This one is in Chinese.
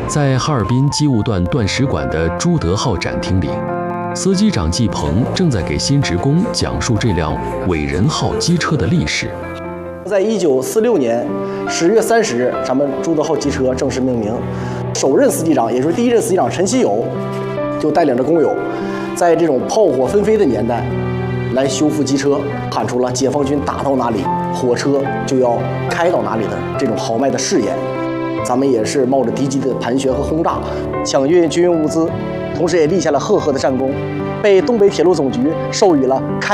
在哈尔滨机务段段史馆的朱德号展厅里，司机长季鹏正在给新职工讲述这辆伟人号机车的历史。 在1946年10月30日，咱们朱德号机车正式命名。首任司机长，也就是第一任司机长陈锡友，就带领着工友，在这种炮火纷飞的年代，来修复机车，喊出了解放军打到哪里，火车就要开到哪里的这种豪迈的誓言。咱们也是冒着敌机的盘旋和轰炸，抢运军用物资，同时也立下了赫赫的战功，被东北铁路总局授予了开